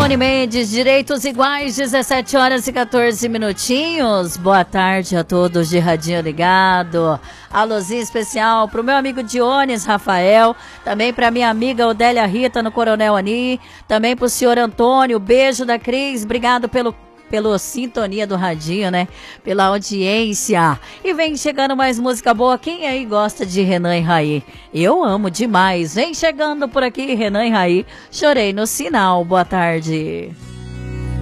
Rony Mendes, Direitos Iguais, 17 horas e 14 minutinhos. Boa tarde a todos de Radinho Ligado. Alôzinho especial pro meu amigo Dionis Rafael, também pra minha amiga Odélia Rita no Coronel Ani, também pro senhor Antônio, beijo da Cris, obrigado pela sintonia do radinho, né? Pela audiência. E vem chegando mais música boa. Quem aí gosta de Renan e Raí? Eu amo demais. Vem chegando por aqui, Renan e Raí. Chorei no sinal. Boa tarde.